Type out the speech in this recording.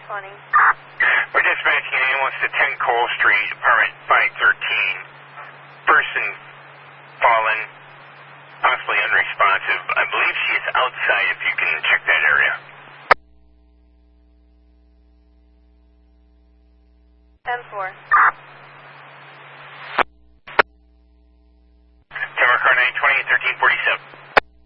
We're dispatching an ambulance to 10 Cole Street, apartment 513. Person fallen, possibly unresponsive. I believe she is outside if you can check that area. 10-4. Tower car 920 1347.